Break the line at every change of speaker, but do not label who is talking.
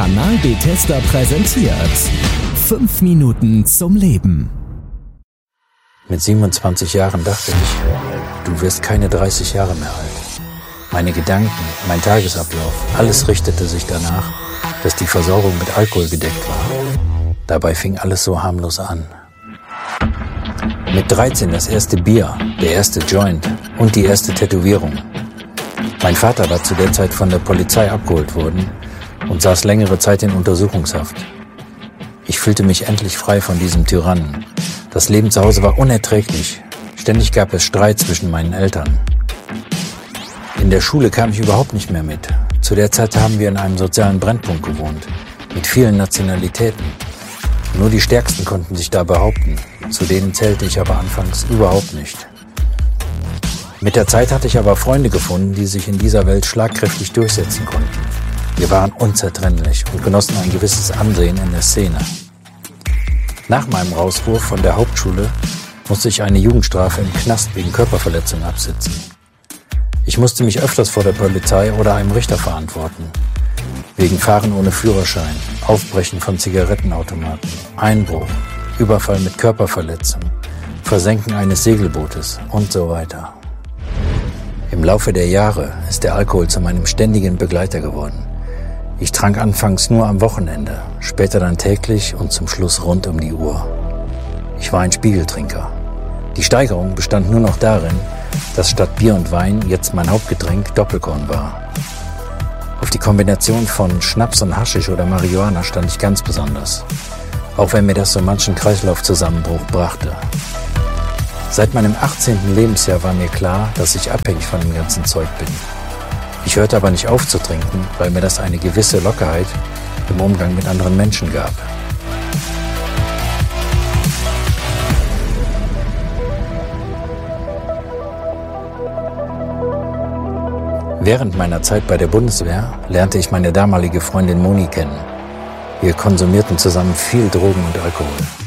Kanal Bethesda präsentiert 5 Minuten zum Leben.
Mit 27 Jahren dachte ich, du wirst keine 30 Jahre mehr alt. Meine Gedanken, mein Tagesablauf, alles richtete sich danach, dass die Versorgung mit Alkohol gedeckt war. Dabei fing alles so harmlos an. Mit 13 das erste Bier, der erste Joint und die erste Tätowierung. Mein Vater war zu der Zeit von der Polizei abgeholt worden und saß längere Zeit in Untersuchungshaft. Ich fühlte mich endlich frei von diesem Tyrannen. Das Leben zu Hause war unerträglich. Ständig gab es Streit zwischen meinen Eltern. In der Schule kam ich überhaupt nicht mehr mit. Zu der Zeit haben wir in einem sozialen Brennpunkt gewohnt, mit vielen Nationalitäten. Nur die Stärksten konnten sich da behaupten. Zu denen zählte ich aber anfangs überhaupt nicht. Mit der Zeit hatte ich aber Freunde gefunden, die sich in dieser Welt schlagkräftig durchsetzen konnten. Wir waren unzertrennlich und genossen ein gewisses Ansehen in der Szene. Nach meinem Rauswurf von der Hauptschule musste ich eine Jugendstrafe im Knast wegen Körperverletzung absitzen. Ich musste mich öfters vor der Polizei oder einem Richter verantworten. Wegen Fahren ohne Führerschein, Aufbrechen von Zigarettenautomaten, Einbruch, Überfall mit Körperverletzung, Versenken eines Segelbootes und so weiter. Im Laufe der Jahre ist der Alkohol zu meinem ständigen Begleiter geworden. Ich trank anfangs nur am Wochenende, später dann täglich und zum Schluss rund um die Uhr. Ich war ein Spiegeltrinker. Die Steigerung bestand nur noch darin, dass statt Bier und Wein jetzt mein Hauptgetränk Doppelkorn war. Auf die Kombination von Schnaps und Haschisch oder Marihuana stand ich ganz besonders, auch wenn mir das so manchen Kreislaufzusammenbruch brachte. Seit meinem 18. Lebensjahr war mir klar, dass ich abhängig von dem ganzen Zeug bin. Ich hörte aber nicht auf zu trinken, weil mir das eine gewisse Lockerheit im Umgang mit anderen Menschen gab. Während meiner Zeit bei der Bundeswehr lernte ich meine damalige Freundin Moni kennen. Wir konsumierten zusammen viel Drogen und Alkohol.